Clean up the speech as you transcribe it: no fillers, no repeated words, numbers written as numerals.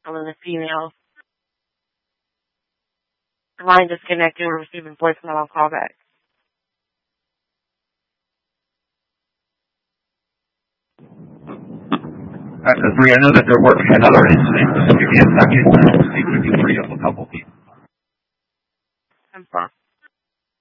I'm in the female. The line disconnected. We're receiving voicemail. I'll call back. I know that they're working another incident. Just give me a second. I'll see if we can free up a couple people. I'm sorry.